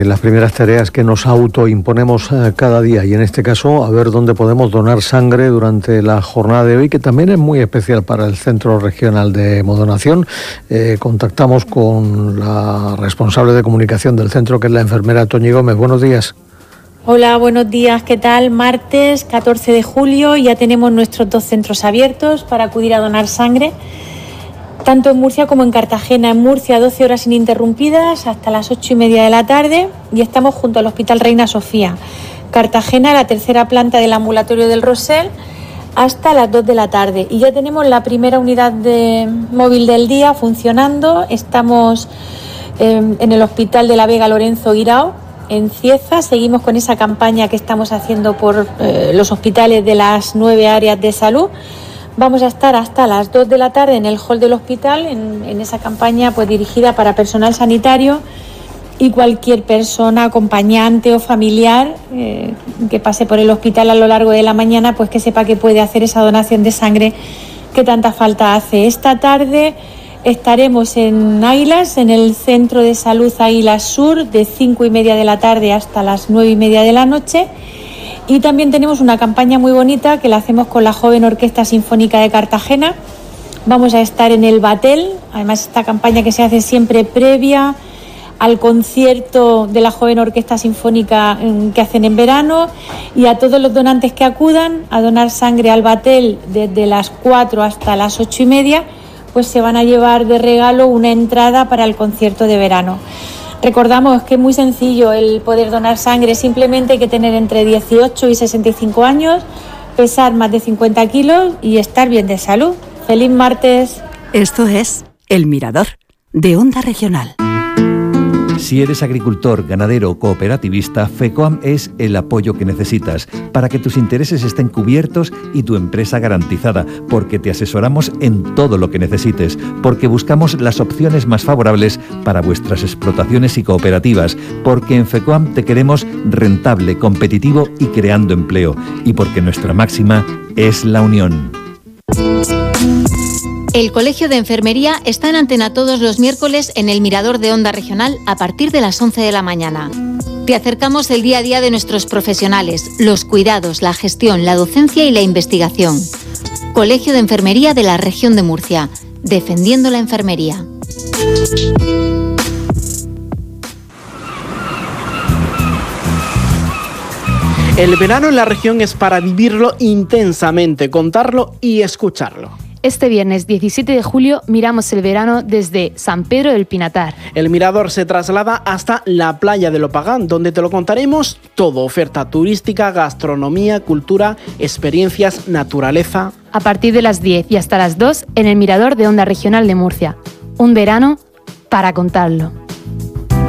Las primeras tareas que nos autoimponemos cada día, y en este caso a ver dónde podemos donar sangre durante la jornada de hoy, que también es muy especial para el Centro Regional de Hemodonación. Contactamos con la responsable de comunicación del centro, que es la enfermera Toñi Gómez. Buenos días. Hola, buenos días, ¿qué tal? Martes 14 de julio ya tenemos nuestros 2 centros abiertos para acudir a donar sangre, tanto en Murcia como en Cartagena. En Murcia 12 horas ininterrumpidas hasta las 8:30 de la tarde y estamos junto al Hospital Reina Sofía. Cartagena, la tercera planta del ambulatorio del Rosell, hasta las 2 de la tarde. Y ya tenemos la primera unidad móvil del día funcionando. Estamos en el Hospital de la Vega Lorenzo Guirao, en Cieza. Seguimos con esa campaña que estamos haciendo por los hospitales de las 9 áreas de salud. Vamos a estar hasta las 2 de la tarde en el hall del hospital, en esa campaña pues dirigida para personal sanitario y cualquier persona, acompañante o familiar que pase por el hospital a lo largo de la mañana, pues que sepa que puede hacer esa donación de sangre que tanta falta hace. Esta tarde estaremos en Águilas, en el Centro de Salud Águilas Sur, de 5:30 de la tarde hasta las 9:30 de la noche. Y también tenemos una campaña muy bonita que la hacemos con la Joven Orquesta Sinfónica de Cartagena. Vamos a estar en el Batel, además esta campaña que se hace siempre previa al concierto de la Joven Orquesta Sinfónica que hacen en verano, y a todos los donantes que acudan a donar sangre al Batel desde las 4 hasta las 8:30, pues se van a llevar de regalo una entrada para el concierto de verano. Recordamos que es muy sencillo el poder donar sangre, simplemente hay que tener entre 18 y 65 años, pesar más de 50 kilos y estar bien de salud. ¡Feliz martes! Esto es El Mirador, de Onda Regional. Si eres agricultor, ganadero o cooperativista, FECOAM es el apoyo que necesitas para que tus intereses estén cubiertos y tu empresa garantizada, porque te asesoramos en todo lo que necesites, porque buscamos las opciones más favorables para vuestras explotaciones y cooperativas, porque en FECOAM te queremos rentable, competitivo y creando empleo, y porque nuestra máxima es la unión. El Colegio de Enfermería está en antena todos los miércoles en el Mirador de Onda Regional a partir de las 11 de la mañana. Te acercamos el día a día de nuestros profesionales, los cuidados, la gestión, la docencia y la investigación. Colegio de Enfermería de la Región de Murcia, defendiendo la enfermería. El verano en la región es para vivirlo intensamente, contarlo y escucharlo. Este viernes 17 de julio miramos el verano desde San Pedro del Pinatar. El mirador se traslada hasta la playa de Lopagán, donde te lo contaremos todo: oferta turística, gastronomía, cultura, experiencias, naturaleza. A partir de las 10 y hasta las 2 en el Mirador de Onda Regional de Murcia. Un verano para contarlo.